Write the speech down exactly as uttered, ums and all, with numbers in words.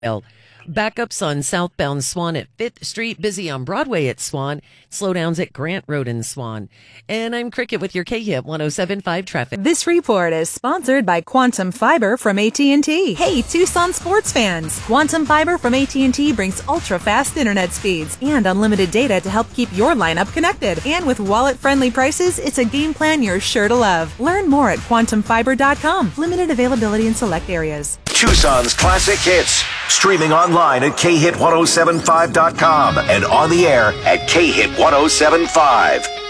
Well, backups on southbound Swan at fifth Street, busy on Broadway at Swan, slowdowns at Grant Road in Swan. And I'm Cricket with your K-Hit one oh seven point five traffic. This report is sponsored by Quantum Fiber from A T and T. Hey, Tucson sports fans! Quantum Fiber from A T and T brings ultra-fast internet speeds and unlimited data to help keep your lineup connected. And with wallet-friendly prices, it's a game plan you're sure to love. Learn more at quantum fiber dot com. Limited availability in select areas. Tucson's classic hits. Streaming online at K Hit ten seventy-five dot com and on the air at K Hit ten seventy-five.